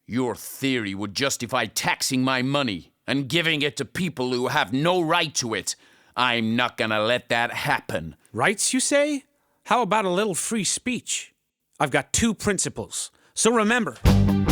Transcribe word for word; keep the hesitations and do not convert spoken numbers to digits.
Your theory would justify taxing my money and giving it to people who have no right to it. I'm not gonna let that happen. Rights, you say? How about a little free speech? I've got two principles. So remember,